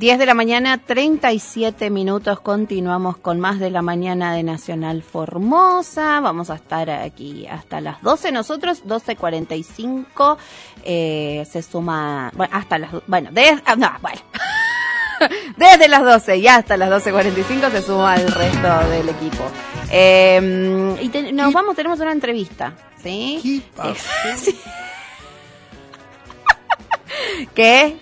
10 de la mañana, 37 minutos, continuamos con más de la mañana de Nacional Formosa. Vamos a estar aquí hasta las 12 nosotros, 12:45, se suma, bueno, hasta las, bueno, desde las 12 y hasta las 12:45 se suma el resto del equipo. Y tenemos una entrevista, ¿sí? ¿Qué pasó? Sí. ¿Qué?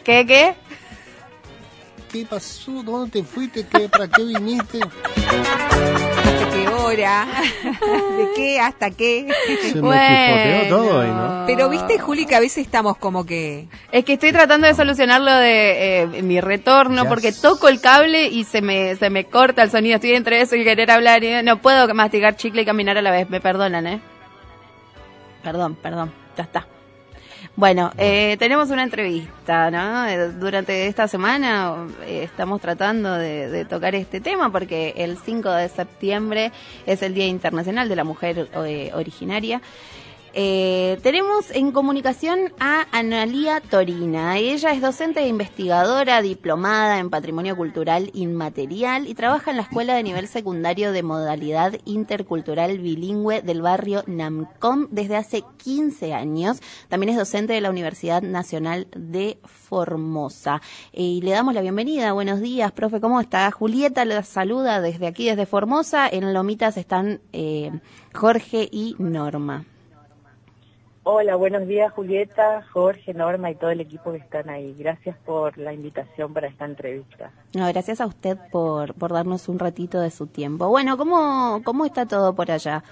¿Qué pasó? ¿Dónde te fuiste? ¿Para qué viniste? ¿Hasta qué hora? ¿De qué? ¿Hasta qué? Se me chispoteó todo hoy, ¿no? Pero viste, Juli, que a veces estamos como que... Es que estoy tratando de solucionar lo de mi retorno, porque toco el cable y se me corta el sonido. Estoy entre eso y querer hablar y no puedo mastigar chicle y caminar a la vez. Me perdonan, ¿eh? Perdón, ya está. Bueno, tenemos una entrevista, ¿no? Durante esta semana estamos tratando de tocar este tema porque el 5 de septiembre es el Día Internacional de la Mujer Originaria. Tenemos en comunicación a Analía Torina. Ella es docente e investigadora diplomada en Patrimonio Cultural Inmaterial y trabaja en la Escuela de Nivel Secundario de Modalidad Intercultural Bilingüe del barrio Namcom desde hace 15 años. También es docente de la Universidad Nacional de Formosa. Y le damos la bienvenida. Buenos días, profe, ¿cómo está? Julieta la saluda desde aquí, desde Formosa. En Lomitas están Jorge y Norma. Hola, buenos días Julieta, Jorge, Norma y todo el equipo que están ahí. Gracias por la invitación para esta entrevista. No, gracias a usted por darnos un ratito de su tiempo. Bueno, ¿cómo está todo por allá?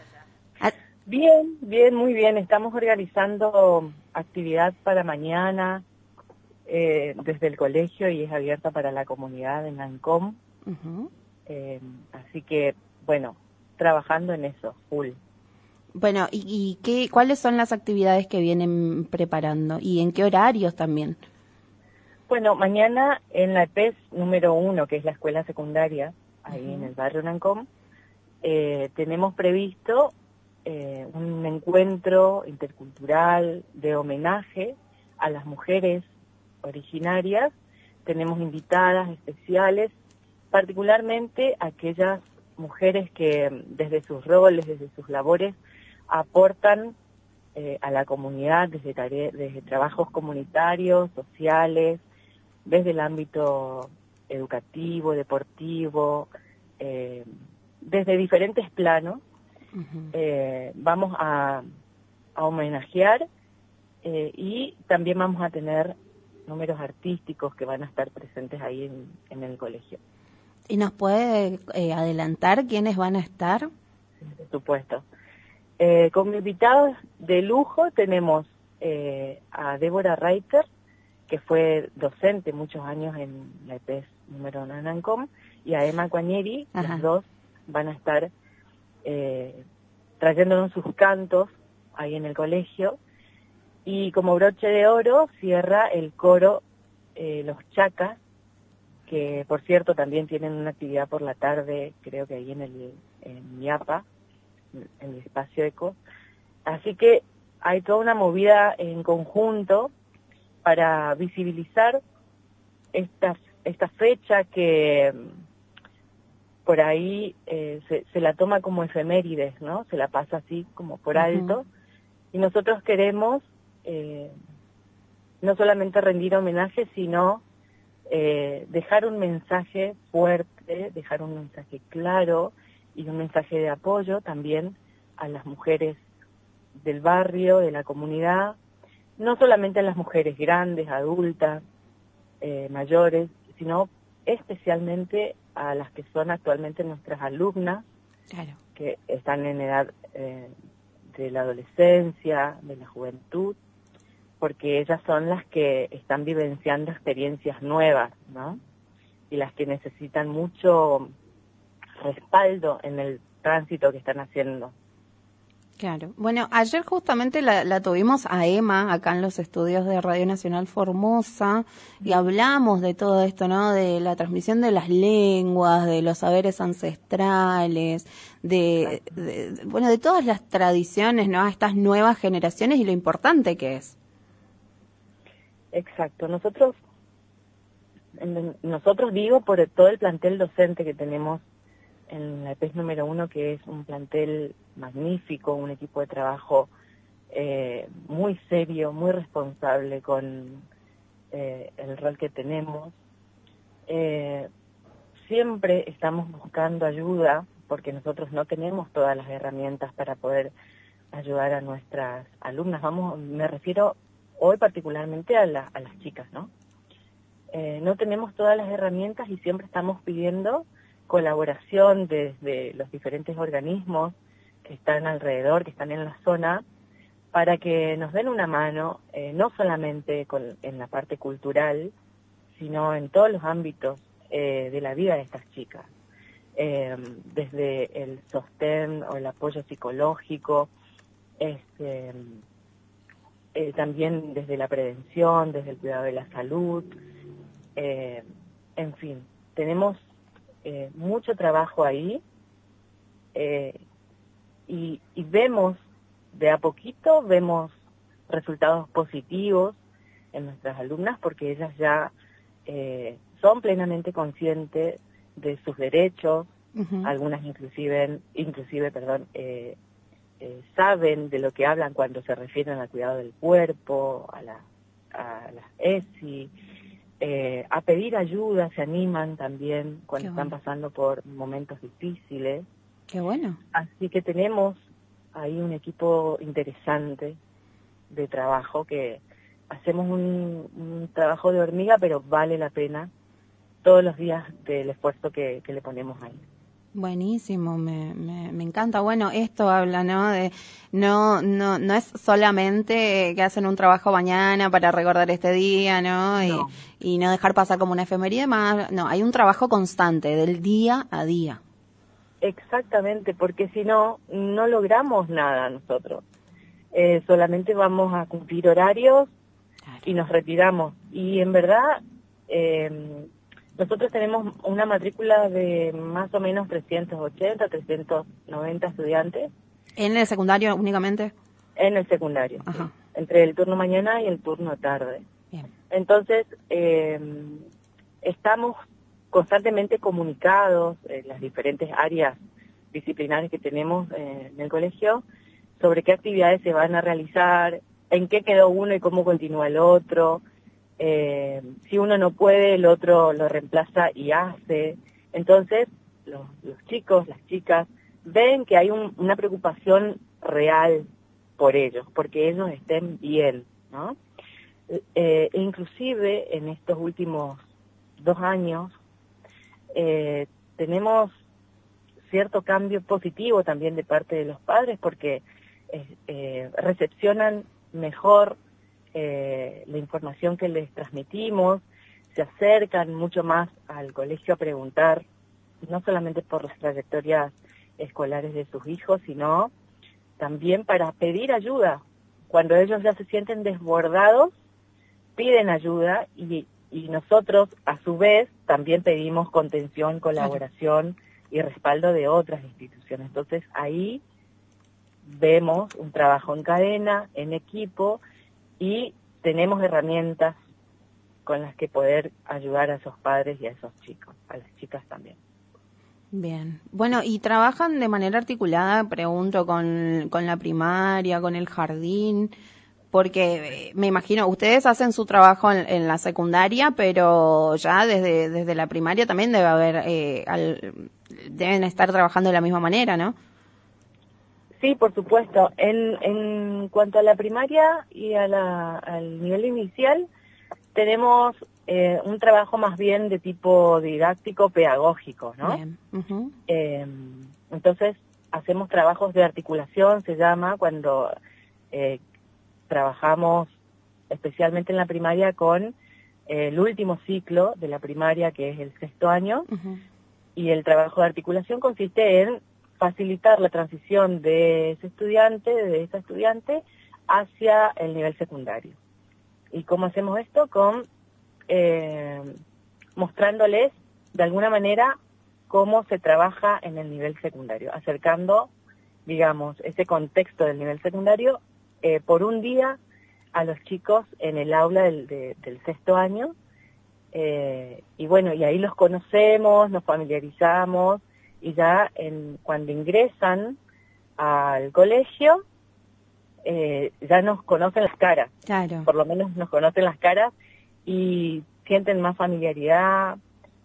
Bien, muy bien. Estamos organizando actividad para mañana desde el colegio y es abierta para la comunidad en Ancom. Uh-huh. Así que, bueno, trabajando en eso, full. Bueno, ¿y cuáles son las actividades que vienen preparando? ¿Y en qué horarios también? Bueno, mañana en la EPES número 1, que es la escuela secundaria, ahí en el barrio Nancom, tenemos previsto un encuentro intercultural de homenaje a las mujeres originarias. Tenemos invitadas especiales, particularmente aquellas mujeres que desde sus roles, desde sus labores, aportan a la comunidad desde trabajos comunitarios, sociales, desde el ámbito educativo, deportivo, desde diferentes planos. Uh-huh. Vamos a homenajear y también vamos a tener números artísticos que van a estar presentes ahí en el colegio. ¿Y nos puede adelantar quiénes van a estar? Por supuesto. Como invitados de lujo tenemos a Débora Reiter, que fue docente muchos años en la EPES número 1 en Ancom, y a Emma Cuañeri. Ajá. Las dos van a estar trayéndonos sus cantos ahí en el colegio. Y como broche de oro cierra el coro Los Chacas, que por cierto también tienen una actividad por la tarde, creo que ahí en Miapa, en el espacio Eco. Así que hay toda una movida en conjunto para visibilizar esta fecha que por ahí se la toma como efemérides, ¿no? Se la pasa así como por alto. Uh-huh. Y nosotros queremos no solamente rendir homenaje, sino dejar un mensaje fuerte, dejar un mensaje claro y un mensaje de apoyo también a las mujeres del barrio, de la comunidad, no solamente a las mujeres grandes, adultas, mayores, sino especialmente a las que son actualmente nuestras alumnas, claro, que están en edad de la adolescencia, de la juventud, porque ellas son las que están vivenciando experiencias nuevas, ¿no? Y las que necesitan mucho respaldo en el tránsito que están haciendo. Claro. Bueno, ayer justamente la tuvimos a Emma acá en los estudios de Radio Nacional Formosa y hablamos de todo esto, ¿no? De la transmisión de las lenguas, de los saberes ancestrales, de todas las tradiciones, ¿no? A estas nuevas generaciones y lo importante que es. Exacto. Nosotros nosotros digo por todo el plantel docente que tenemos en la EPES número 1, que es un plantel magnífico, un equipo de trabajo muy serio, muy responsable con el rol que tenemos. Siempre estamos buscando ayuda, porque nosotros no tenemos todas las herramientas para poder ayudar a nuestras alumnas. Me refiero hoy particularmente a las chicas, ¿no? No tenemos todas las herramientas y siempre estamos pidiendo colaboración desde los diferentes organismos que están alrededor, que están en la zona, para que nos den una mano, no solamente en la parte cultural, sino en todos los ámbitos de la vida de estas chicas, desde el sostén o el apoyo psicológico, también desde la prevención, desde el cuidado de la salud, en fin, tenemos mucho trabajo ahí, y vemos de a poquito, vemos resultados positivos en nuestras alumnas, porque ellas ya son plenamente conscientes de sus derechos. Uh-huh. Algunas inclusive saben de lo que hablan cuando se refieren al cuidado del cuerpo, a las ESI, a pedir ayuda, se animan también cuando están pasando por momentos difíciles. Qué bueno. Así que tenemos ahí un equipo interesante de trabajo, que hacemos un trabajo de hormiga, pero vale la pena todos los días del esfuerzo que le ponemos ahí. Buenísimo, me encanta. Bueno, esto habla, ¿no? De no es solamente que hacen un trabajo mañana para recordar este día, ¿no? No. Y no dejar pasar como una efeméride más. No, hay un trabajo constante del día a día. Exactamente, porque si no logramos nada nosotros. Solamente vamos a cumplir horarios y nos retiramos. Y en verdad, nosotros tenemos una matrícula de más o menos 380, 390 estudiantes. ¿En el secundario únicamente? En el secundario, ajá, sí, entre el turno mañana y el turno tarde. Bien. Entonces, estamos constantemente comunicados en las diferentes áreas disciplinares que tenemos en el colegio sobre qué actividades se van a realizar, en qué quedó uno y cómo continúa el otro. Si uno no puede, el otro lo reemplaza y hace. Entonces, los chicos, las chicas, ven que hay una preocupación real por ellos, porque ellos estén bien, ¿no? Inclusive, en estos últimos 2 años, tenemos cierto cambio positivo también de parte de los padres, porque recepcionan mejor la información que les transmitimos, se acercan mucho más al colegio a preguntar, no solamente por las trayectorias escolares de sus hijos, sino también para pedir ayuda. Cuando ellos ya se sienten desbordados, piden ayuda, y nosotros, a su vez, también pedimos contención, colaboración y respaldo de otras instituciones. Entonces, ahí vemos un trabajo en cadena, en equipo, y tenemos herramientas con las que poder ayudar a esos padres y a esos chicos, a las chicas también. Bien. Bueno, ¿y trabajan de manera articulada, pregunto, con la primaria, con el jardín? Porque me imagino, ustedes hacen su trabajo en la secundaria, pero ya desde la primaria también debe haber, deben estar trabajando de la misma manera, ¿no? Sí, por supuesto. En cuanto a la primaria y al nivel inicial, tenemos un trabajo más bien de tipo didáctico, pedagógico, ¿no? Bien. Uh-huh. Entonces, hacemos trabajos de articulación, se llama, cuando trabajamos especialmente en la primaria con el último ciclo de la primaria, que es el 6º año, Uh-huh. y el trabajo de articulación consiste en facilitar la transición de ese estudiante, de esa estudiante, hacia el nivel secundario. ¿Y cómo hacemos esto? Con mostrándoles de alguna manera cómo se trabaja en el nivel secundario, acercando, digamos, ese contexto del nivel secundario por un día a los chicos en el aula del 6º año, Y bueno, y ahí los conocemos, nos familiarizamos, y ya cuando ingresan al colegio, ya nos conocen las caras. Claro. Por lo menos nos conocen las caras y sienten más familiaridad.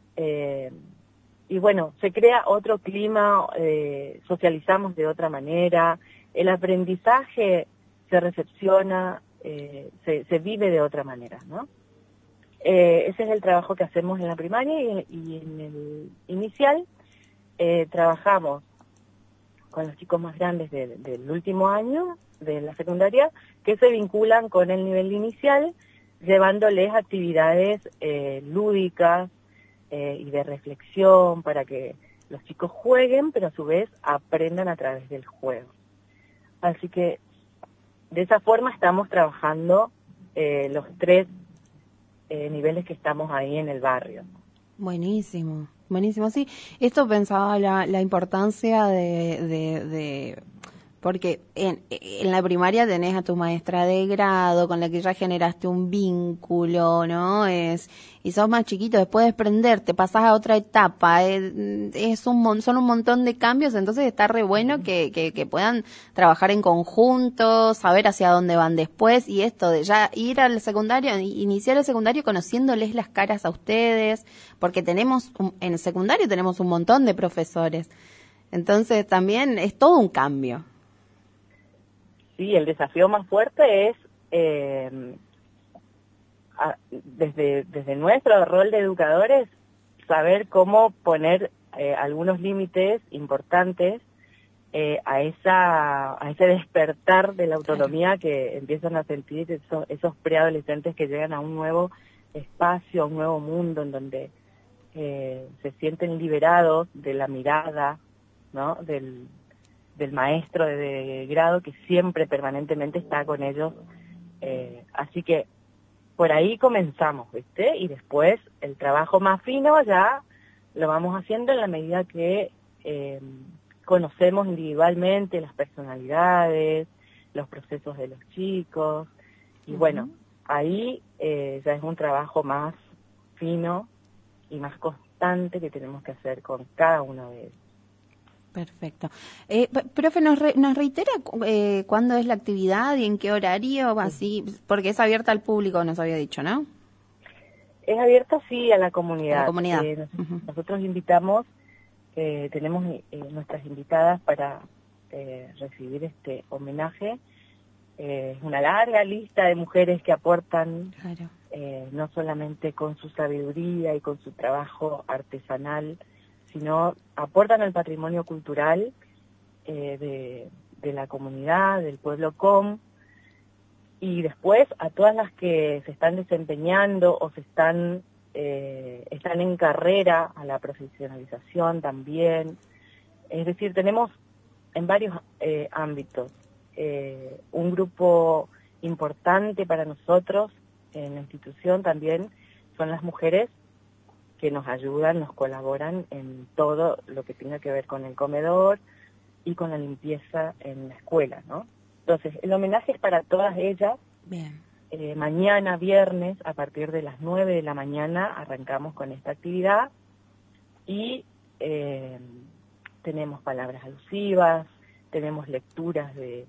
Y bueno, se crea otro clima, socializamos de otra manera, el aprendizaje se recepciona, se vive de otra manera, ¿no? Ese es el trabajo que hacemos en la primaria y en el inicial trabajamos con los chicos más grandes del último año de la secundaria, que se vinculan con el nivel inicial, llevándoles actividades lúdicas y de reflexión para que los chicos jueguen, pero a su vez aprendan a través del juego. Así que de esa forma estamos trabajando los 3 niveles que estamos ahí en el barrio. Buenísimo, buenísimo. Sí, esto pensaba la importancia de porque en la primaria tenés a tu maestra de grado con la que ya generaste un vínculo, ¿no? Y sos más chiquito, después de desprenderte, pasás a otra etapa, son un montón de cambios, entonces está re bueno que puedan trabajar en conjunto, saber hacia dónde van después, y esto de ya ir al secundario, iniciar el secundario conociéndoles las caras a ustedes, porque en el secundario tenemos un montón de profesores, entonces también es todo un cambio. Sí, el desafío más fuerte es, desde nuestro rol de educadores, saber cómo poner algunos límites importantes a ese despertar de la autonomía que empiezan a sentir esos preadolescentes que llegan a un nuevo espacio, a un nuevo mundo en donde se sienten liberados de la mirada, ¿no? del maestro de grado que siempre permanentemente está con ellos. Así que por ahí comenzamos, ¿viste? Y después el trabajo más fino ya lo vamos haciendo en la medida que conocemos individualmente las personalidades, los procesos de los chicos. Y bueno, ahí ya es un trabajo más fino y más constante que tenemos que hacer con cada uno de ellos. Perfecto. Profe, ¿nos reitera cuándo es la actividad y en qué horario? Así, porque es abierta al público, nos había dicho, ¿no? Es abierta, sí, a la comunidad. Nosotros invitamos, tenemos nuestras invitadas para recibir este homenaje. Es una larga lista de mujeres que aportan, claro. No solamente con su sabiduría y con su trabajo artesanal, sino aportan al patrimonio cultural de la comunidad, del pueblo com, y después a todas las que se están desempeñando o están en carrera a la profesionalización también. Es decir, tenemos en varios ámbitos un grupo importante para nosotros en la institución también son las mujeres que nos ayudan, nos colaboran en todo lo que tenga que ver con el comedor y con la limpieza en la escuela, ¿no? Entonces, el homenaje es para todas ellas. Bien. Mañana, viernes, a partir de las 9 de la mañana, arrancamos con esta actividad y tenemos palabras alusivas, tenemos lecturas de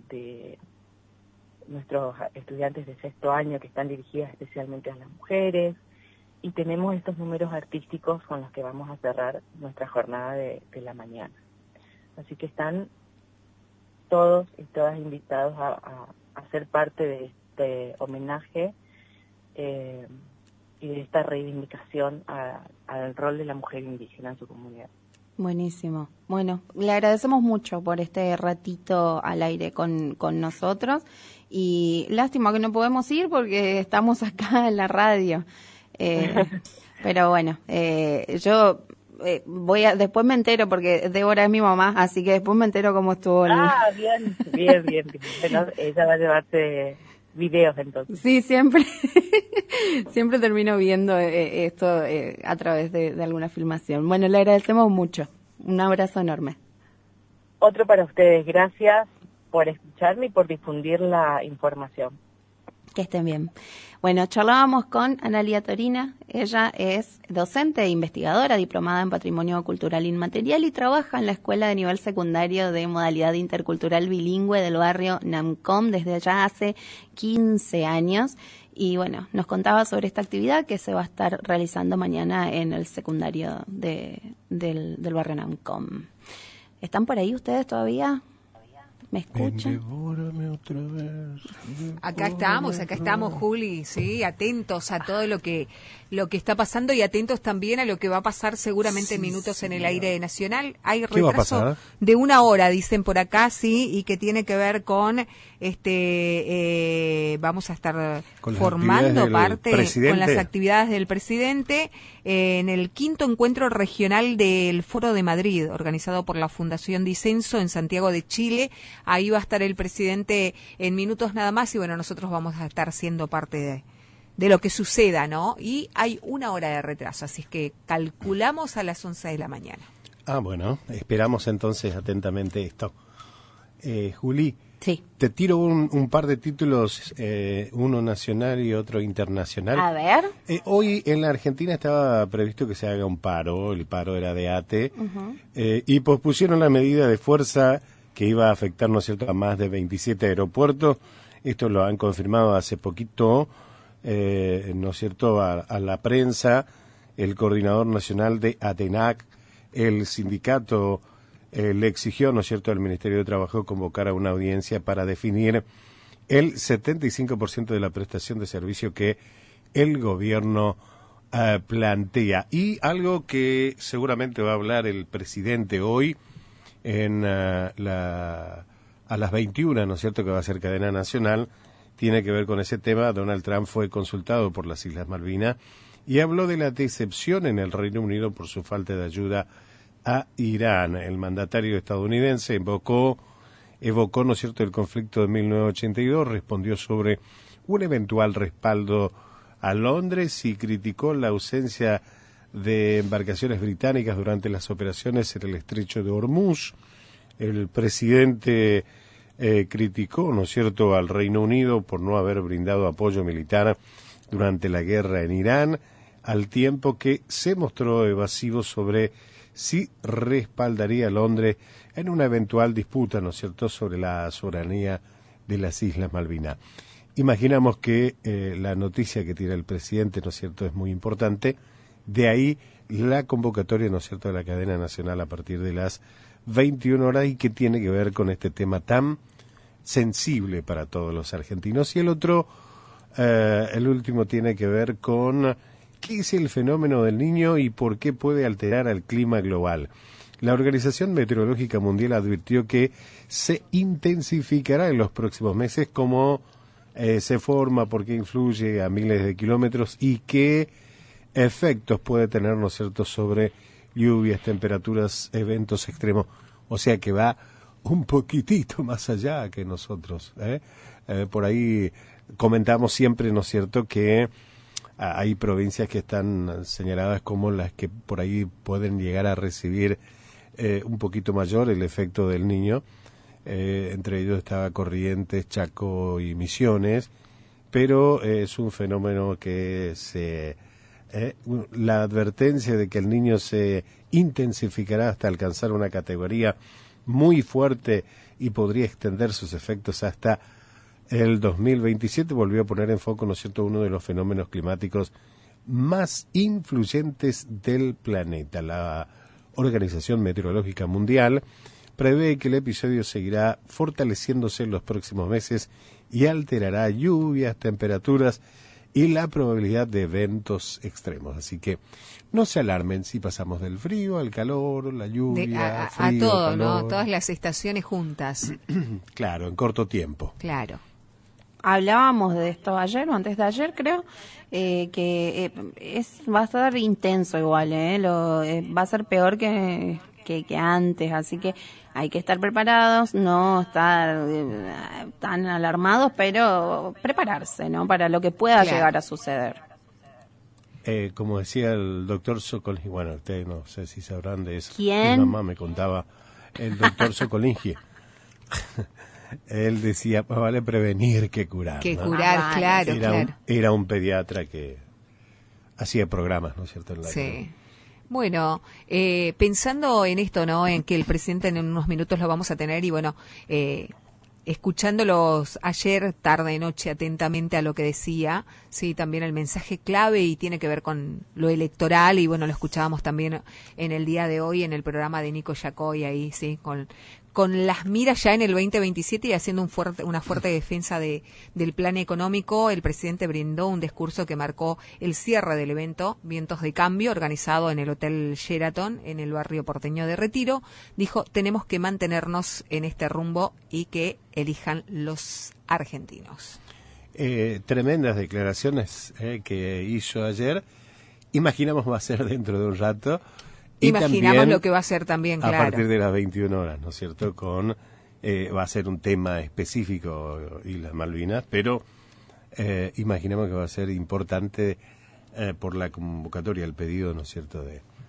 nuestros estudiantes de 6º año que están dirigidas especialmente a las mujeres, y tenemos estos números artísticos con los que vamos a cerrar nuestra jornada de la mañana. Así que están todos y todas invitados a ser parte de este homenaje y de esta reivindicación al rol de la mujer indígena en su comunidad. Buenísimo. Bueno, le agradecemos mucho por este ratito al aire con nosotros, y lástima que no podemos ir porque estamos acá en la radio. Pero bueno, yo después me entero porque Débora es mi mamá, así que después me entero cómo estuvo. Bien. Bueno, ella va a llevarse videos entonces. Sí, siempre termino viendo esto a través de alguna filmación. Bueno, le agradecemos mucho. Un abrazo enorme. Otro para ustedes. Gracias por escucharme y por difundir la información. Que estén bien. Bueno, charlábamos con Analia Torina. Ella es docente e investigadora, diplomada en Patrimonio Cultural Inmaterial y trabaja en la Escuela de Nivel Secundario de Modalidad Intercultural Bilingüe del barrio Namcom desde ya hace 15 años. Y bueno, nos contaba sobre esta actividad que se va a estar realizando mañana en el secundario del barrio Namcom. ¿Están por ahí ustedes todavía? ¿Me escuchan? Devórame otra vez. Acá estamos, Juli, sí, atentos a todo lo que está pasando y atentos también a lo que va a pasar seguramente en minutos en el aire nacional. Hay retraso de 1 hora, dicen por acá, sí, y que tiene que ver con vamos a estar formando parte con las actividades del presidente en el 5º encuentro regional del Foro de Madrid, organizado por la Fundación Disenso en Santiago de Chile. Ahí va a estar el presidente en minutos nada más y bueno, nosotros vamos a estar siendo parte de lo que suceda, ¿no? Y hay 1 hora de retraso, así es que calculamos a las 11 de la mañana. Ah, bueno, esperamos entonces atentamente esto. Juli, sí. Te tiro un par de títulos, uno nacional y otro internacional. A ver. Hoy en la Argentina estaba previsto que se haga un paro, el paro era de ATE, y pospusieron la medida de fuerza que iba a afectar, ¿no es cierto?, a más de 27 aeropuertos. Esto lo han confirmado hace poquito, ¿no es cierto?, a la prensa, el coordinador nacional de ATENAC, el sindicato le exigió, ¿no es cierto?, al Ministerio de Trabajo convocar a una audiencia para definir el 75% de la prestación de servicio que el gobierno plantea. Y algo que seguramente va a hablar el presidente hoy, a las 21, ¿no es cierto?, que va a ser cadena nacional, tiene que ver con ese tema. Donald Trump fue consultado por las Islas Malvinas y habló de la decepción en el Reino Unido por su falta de ayuda a Irán. El mandatario estadounidense evocó, ¿no es cierto?, el conflicto de 1982, respondió sobre un eventual respaldo a Londres y criticó la ausencia de embarcaciones británicas durante las operaciones en el estrecho de Hormuz. El presidente criticó, ¿no es cierto?, al Reino Unido por no haber brindado apoyo militar durante la guerra en Irán, al tiempo que se mostró evasivo sobre si respaldaría a Londres en una eventual disputa, ¿no es cierto?, sobre la soberanía de las Islas Malvinas. Imaginamos que la noticia que tiene el presidente, ¿no es cierto?, es muy importante. De ahí la convocatoria, ¿no es cierto?, de la cadena nacional a partir de las 21 horas y que tiene que ver con este tema tan sensible para todos los argentinos. Y el otro, el último, tiene que ver con qué es el fenómeno del Niño y por qué puede alterar al clima global. La Organización Meteorológica Mundial advirtió que se intensificará en los próximos meses, cómo se forma, por qué influye a miles de kilómetros y qué efectos puede tener, ¿no es cierto?, sobre lluvias, temperaturas, eventos extremos. O sea que va un poquitito más allá que nosotros. Por ahí comentamos siempre, ¿no es cierto?, que hay provincias que están señaladas como las que por ahí pueden llegar a recibir un poquito mayor el efecto del Niño. Entre ellos estaba Corrientes, Chaco y Misiones, pero es un fenómeno que la advertencia de que el Niño se intensificará hasta alcanzar una categoría muy fuerte y podría extender sus efectos hasta el 2027 volvió a poner en foco, ¿no es cierto?, uno de los fenómenos climáticos más influyentes del planeta. La Organización Meteorológica Mundial prevé que el episodio seguirá fortaleciéndose en los próximos meses y alterará lluvias, temperaturas y la probabilidad de eventos extremos. Así que no se alarmen si pasamos del frío al calor, la lluvia, frío, a todo, calor. ¿no? Todas las estaciones juntas. Claro, en corto tiempo. Claro. Hablábamos de esto ayer o antes de ayer, creo, que va a ser intenso igual, va a ser peor que antes, así que hay que estar preparados, no estar tan alarmados, pero prepararse, ¿no?, para lo que pueda llegar a suceder. Como decía el doctor Sokolinski, bueno, ustedes no sé si sabrán de eso. ¿Quién? Mi mamá me contaba, el doctor Sokolinski. él decía, más vale prevenir que curar. Que curar, claro. Era un pediatra que hacía programas, ¿no es cierto? Sí. Bueno, pensando en esto, ¿no? En que el presidente en unos minutos lo vamos a tener y bueno, escuchándolos ayer, tarde, noche, atentamente a lo que decía, sí, también el mensaje clave y tiene que ver con lo electoral y bueno, lo escuchábamos también en el día de hoy en el programa de Nico Yacoy ahí, sí, con las miras ya en el 2027 y haciendo una fuerte defensa del plan económico. El presidente brindó un discurso que marcó el cierre del evento Vientos de Cambio, organizado en el Hotel Sheraton, en el barrio porteño de Retiro. Dijo, tenemos que mantenernos en este rumbo y que elijan los argentinos. Tremendas declaraciones que hizo ayer. Imaginamos va a ser dentro de un rato. Imaginamos lo que va a ser también, claro. A partir de las 21 horas, ¿no es cierto? Va a ser un tema específico, Islas Malvinas, pero imaginamos que va a ser importante por la convocatoria, el pedido, ¿no es cierto?,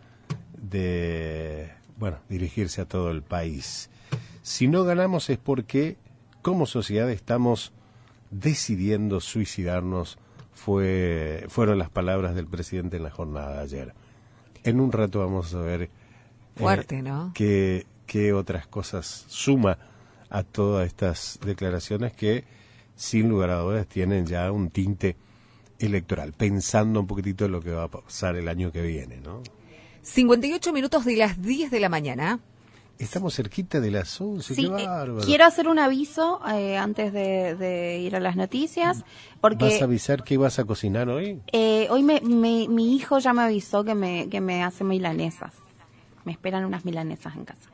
de dirigirse a todo el país. Si no ganamos es porque, como sociedad, estamos decidiendo suicidarnos, fueron las palabras del presidente en la jornada de ayer. En un rato vamos a ver fuerte, ¿no? qué otras cosas suma a todas estas declaraciones que, sin lugar a dudas, tienen ya un tinte electoral, pensando un poquitito en lo que va a pasar el año que viene, ¿no? 58 minutos de las 10 de la mañana. Estamos cerquita de las 11, sí, qué bárbaro. Quiero hacer un aviso antes de ir a las noticias. Porque ¿vas a avisar qué vas a cocinar hoy? Hoy mi hijo ya me avisó que me hace milanesas. Me esperan unas milanesas en casa.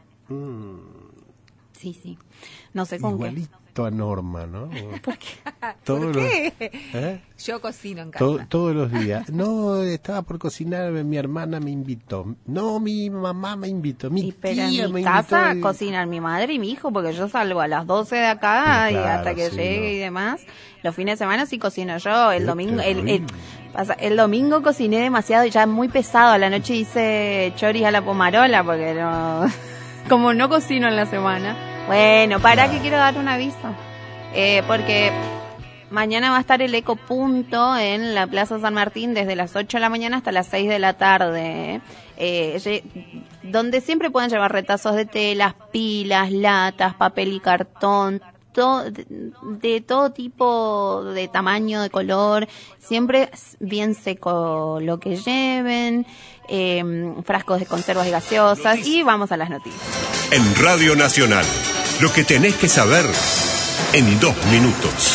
Sí. No sé con igualito a Norma, ¿no? ¿Por qué? ¿Por qué? Yo cocino en casa. Todos los días. No, estaba por cocinar, mi hermana me invitó. No, mi mamá me invitó. Mi tía pero me en mi invitó. casa cocinan mi madre y mi hijo, porque yo salgo a las 12 de acá sí, y claro, hasta que sí, llegue ¿no? y demás. Los fines de semana sí cocino yo. El domingo el domingo cociné demasiado y ya muy pesado. A la noche hice choris a la pomarola porque no, como no cocino en la semana. Bueno, que quiero dar un aviso. Porque mañana va a estar el Ecopunto en la Plaza San Martín desde las 8 de la mañana hasta las 6 de la tarde. Donde siempre pueden llevar retazos de telas, pilas, latas, papel y cartón, de todo tipo, de tamaño, de color, siempre bien seco lo que lleven, frascos de conservas y gaseosas, y vamos a las noticias. En Radio Nacional, lo que tenés que saber en 2 minutos.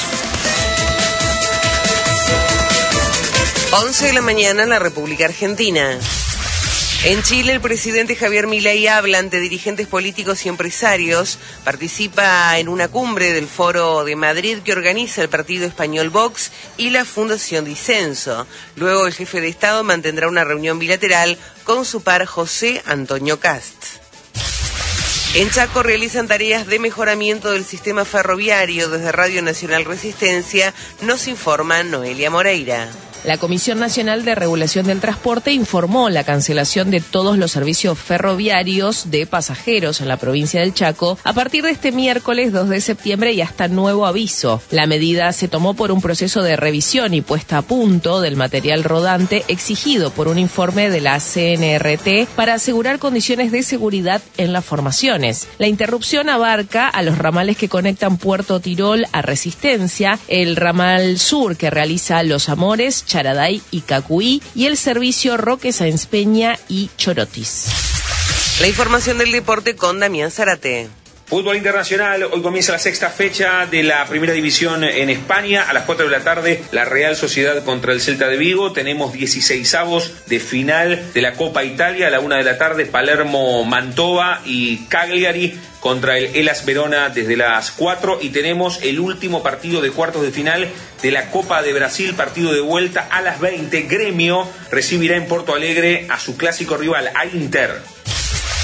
11 de la mañana en la República Argentina. En Chile, el presidente Javier Milei habla ante dirigentes políticos y empresarios. Participa en una cumbre del Foro de Madrid que organiza el partido español Vox y la Fundación Disenso. Luego, el jefe de Estado mantendrá una reunión bilateral con su par José Antonio Cast. En Chaco realizan tareas de mejoramiento del sistema ferroviario. Desde Radio Nacional Resistencia nos informa Noelia Moreira. La Comisión Nacional de Regulación del Transporte informó la cancelación de todos los servicios ferroviarios de pasajeros en la provincia del Chaco a partir de este miércoles 2 de septiembre y hasta nuevo aviso. La medida se tomó por un proceso de revisión y puesta a punto del material rodante exigido por un informe de la CNRT para asegurar condiciones de seguridad en las formaciones. La interrupción abarca a los ramales que conectan Puerto Tirol a Resistencia, el ramal sur que realiza Los Amores, Charaday y Cacuí y el servicio Roque Sáenz Peña y Chorotis. La información del deporte con Damián Zárate. Fútbol internacional, hoy comienza la 6ª fecha de la primera división en España. A las 4 de la tarde, la Real Sociedad contra el Celta de Vigo. Tenemos 16avos de final de la Copa Italia. A la 1 de la tarde, Palermo-Mantova y Cagliari contra el Hellas Verona desde las 4. Y tenemos el último partido de cuartos de final de la Copa de Brasil, partido de vuelta a las 20. Gremio recibirá en Porto Alegre a su clásico rival, a Inter.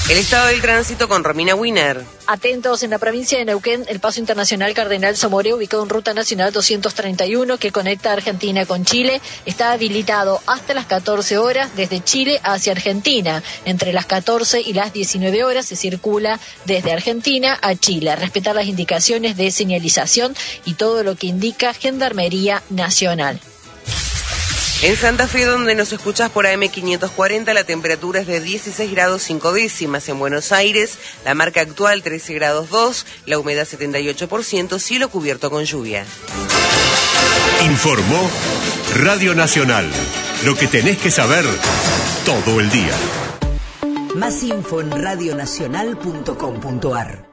El estado del tránsito con Romina Wiener. Atentos, en la provincia de Neuquén, el paso internacional Cardenal Somoré, ubicado en Ruta Nacional 231, que conecta Argentina con Chile, está habilitado hasta las 14 horas desde Chile hacia Argentina. Entre las 14 y las 19 horas se circula desde Argentina a Chile. Respetar las indicaciones de señalización y todo lo que indica Gendarmería Nacional. En Santa Fe, donde nos escuchás por AM540, la temperatura es de 16 grados 5 décimas. En Buenos Aires, la marca actual 13 grados 2, la humedad 78%, cielo cubierto con lluvia. Informó Radio Nacional. Lo que tenés que saber todo el día. Más info en radionacional.com.ar.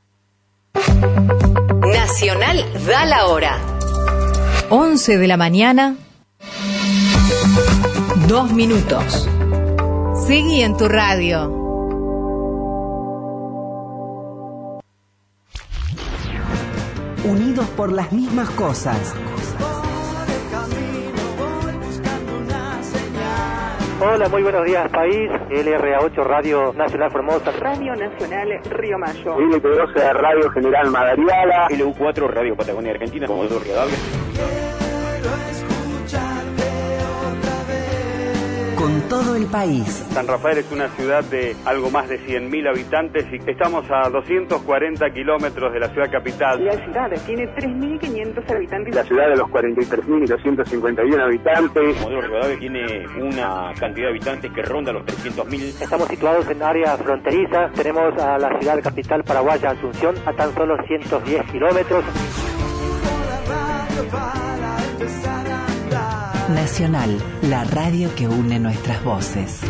Nacional da la hora. 11 de la mañana. 2 minutos. Seguí en tu radio. Unidos por las mismas cosas. Hola, muy buenos días, país. LRA8 Radio Nacional Formosa. Radio Nacional Río Mayo. LP12 Radio General Madariaga. LU4 Radio Patagonia Argentina. Comodoro Rivadavia. Con todo el país. San Rafael es una ciudad de algo más de 100.000 habitantes y estamos a 240 kilómetros de la ciudad capital. La ciudad tiene 3.500 habitantes. La ciudad de los 43.251 habitantes. Comodoro Rivadavia tiene una cantidad de habitantes que ronda los 300.000. Estamos situados en área fronteriza. Tenemos a la ciudad capital paraguaya, Asunción, a tan solo 110 kilómetros. Nacional, la radio que une nuestras voces.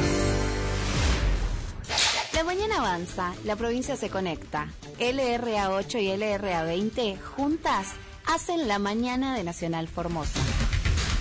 La mañana avanza, la provincia se conecta. LRA8 y LRA20 juntas hacen la mañana de Nacional Formosa.